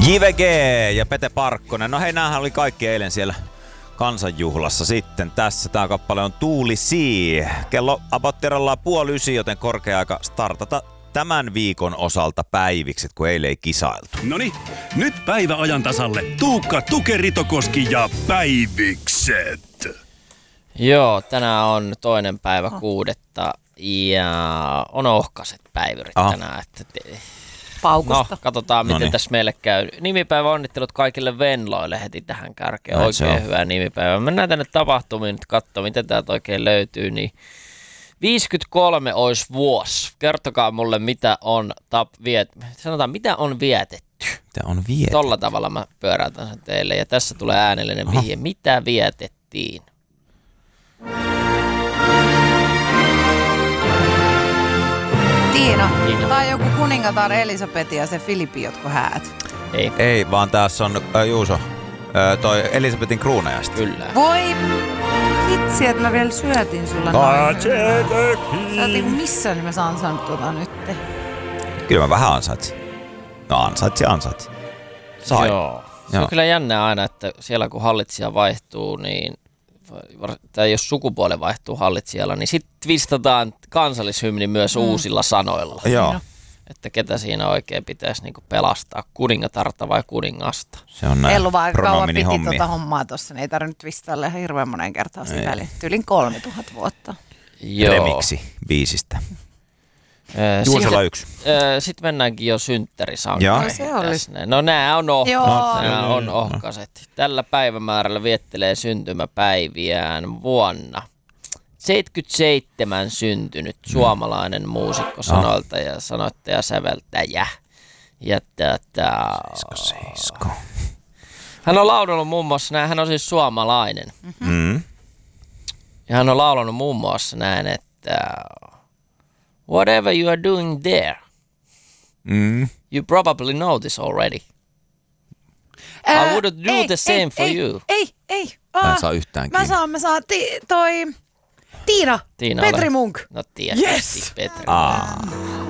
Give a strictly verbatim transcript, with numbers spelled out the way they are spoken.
J V G ja Pete Parkkonen. No hei, näähän oli kaikki eilen siellä kansanjuhlassa sitten. Tässä tää kappale on Tuuli Sea. Kello apotterallaan puoli ysi, joten korkea aika startata tämän viikon osalta päivikset, kun eilen ei kisailtu. Noniin, nyt päivä ajan tasalle. Tuukka, Tuke, Ritokoski ja päivikset. Joo, tänään on toinen päivä kuudetta ja on ohkaset päivyrit Aha. tänään. Että te... Paukusta. No, katsotaan miten Noniin. tässä meille käy. Nimipäivä onnittelut kaikille Venloille heti tähän kärkeen. Näin Oikein hyvää nimipäivää. Mennään tänne tapahtumiin nyt katsomaan, miten täältä oikein löytyy. Niin viisikymmentäkolme olisi vuosi. Kertokaa mulle, mitä on tap viet... Sanotaan, mitä on vietetty. Mitä on vietetty? Tolla tavalla mä pyöräytän sen teille. Ja tässä tulee äänellinen Aha. vihje. Mitä vietettiin? Tiina, Tiina. tai joku kuningatar Elisabeth ja se Filippi, jotkut häät. Ei, Ei, vaan tässä on äh, Juuso, äh, toi Elisabetin kruunajasta. kyllä. Voi vitsi, että mä vielä syötin sulla noin. Sä oot niinku missään nimessä ansainnut tuota nyt. Kyllä mä vähän ansaitsin. No ansaitsi, ansaitsi. Sai. Joo. Se Joo. on kyllä jännää aina, että siellä kun hallitsija vaihtuu, niin tai jos sukupuoli vaihtuu hallitsijalla, niin sitten twistataan kansallishymni myös mm. uusilla sanoilla. Joo. Että ketä siinä oikein pitäisi niinku pelastaa, kuningatarta vai kuningasta. Se on näin Ellu vaan kauan piti pronominihommia. tuota hommaa tossa, niin ei tarvinnut twistailla ihan hirveän monen kertaa siinä väliin. Tyylin kolmetuhatta vuotta. Joo. Remiksi biisistä. Juusolla Sitten yksi. sit mennäänkin jo synttärisankaan. Joo. No se oli. No nää on ohkaset. Joo. Nää on ohkaset. Tällä päivämäärällä viettelee syntymäpäiviään vuonna seitsemänkymmentäseitsemän syntynyt suomalainen muusikko, sanoilta ja sanoittaja säveltäjä. Ja tätä... Seisko, seisko. Hän on laulanut muun muassa näin, hän on siis suomalainen. Mm. Ja hän on laulanut muun muassa näin, että whatever you are doing there, Mm. you probably know this already. I wouldn't do ei, the same ei, for ei, you. Ei, ei. Mä en Ah, saa yhtään Mä kiinni. saan, mä saan. Ti, toi... Tiina. Tiina, Petri ole- Munk. No tietysti Yes! Petri. Aa.